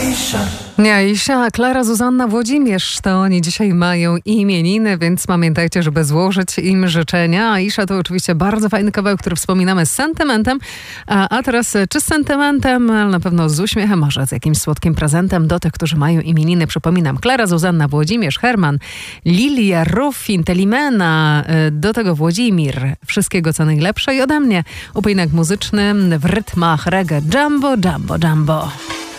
Aisza, Klara, Zuzanna, Włodzimierz, to oni dzisiaj mają imieniny, więc pamiętajcie, żeby złożyć im życzenia. Aisza to oczywiście bardzo fajny kawałek, który wspominamy z sentymentem. A teraz czy z sentymentem, ale na pewno z uśmiechem, może z jakimś słodkim prezentem do tych, którzy mają imieniny. Przypominam, Klara, Zuzanna, Włodzimierz, Herman, Lilia, Ruffin, Telimena, do tego Włodzimir. Wszystkiego co najlepsze i ode mnie upominek muzyczny w rytmach reggae. Jumbo, jumbo, jumbo.